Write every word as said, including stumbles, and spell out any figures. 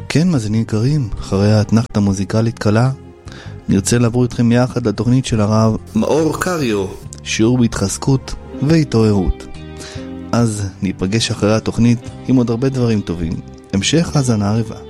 כן, מאזינים יקרים, אחרי האתנחתא המוזיקלית קלה, נרצה לעבור איתכם יחד לתוכנית של הרב מאור קריו, שיעור בהתחזקות והתעוררות. אז ניפגש אחרי התוכנית עם עוד הרבה דברים טובים. המשך האזנה ערבה.